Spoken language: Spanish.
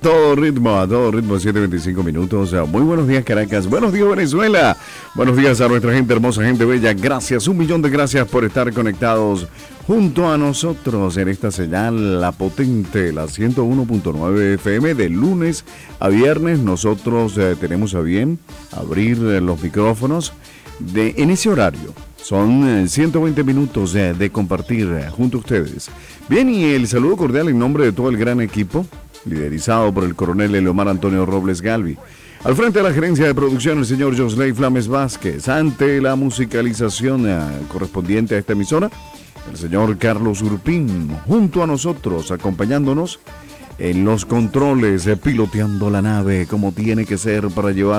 a todo ritmo, 7:25 minutos. Muy buenos días, Caracas. Buenos días, Venezuela. Buenos días a nuestra gente hermosa, gente bella. Gracias, 1.000.000 de gracias por estar conectados junto a nosotros en esta señal, la potente, la 101.9 FM, de lunes a viernes. Nosotros tenemos a bien abrir los micrófonos en ese horario. Son 120 minutos de compartir junto a ustedes. Bien, y el saludo cordial en nombre de todo el gran equipo, liderizado por el coronel Eleomar Antonio Robles Galvi. Al frente de la gerencia de producción, el señor Josley Flames Vázquez. Ante la musicalización correspondiente a esta emisora, el señor Carlos Urpín, junto a nosotros, acompañándonos en los controles, piloteando la nave como tiene que ser para llevar